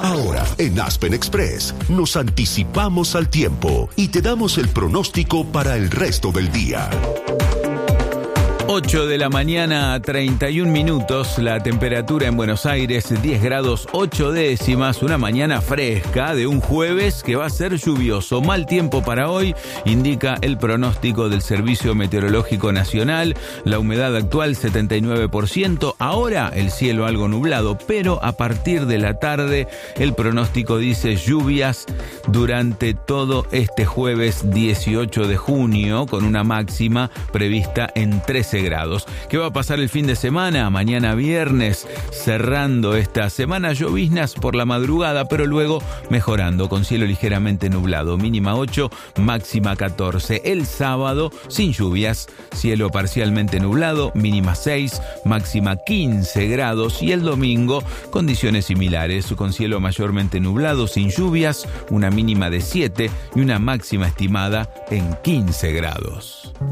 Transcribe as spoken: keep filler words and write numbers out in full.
Ahora, en Aspen Express, nos anticipamos al tiempo y te damos el pronóstico para el resto del día. ocho de la mañana, treinta y un minutos, la temperatura en Buenos Aires, diez grados ocho décimas, una mañana fresca de un jueves que va a ser lluvioso. Mal tiempo para hoy, indica el pronóstico del Servicio Meteorológico Nacional. La humedad actual setenta y nueve por ciento, ahora el cielo algo nublado, pero a partir de la tarde el pronóstico dice lluvias durante todo este jueves dieciocho de junio, con una máxima prevista en trece grados. ¿Qué va a pasar el fin de semana? Mañana viernes, cerrando esta semana, lloviznas por la madrugada, pero luego mejorando con cielo ligeramente nublado, mínima ocho, máxima catorce. El sábado, sin lluvias, cielo parcialmente nublado, mínima seis, máxima quince grados. Y el domingo, condiciones similares, con cielo mayormente nublado, sin lluvias, una mínima de siete y una máxima estimada en quince grados.